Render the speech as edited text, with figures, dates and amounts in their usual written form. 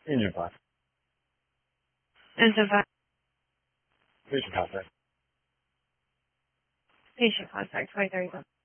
In your class. And so far, Patient contact. patient contact, 2030.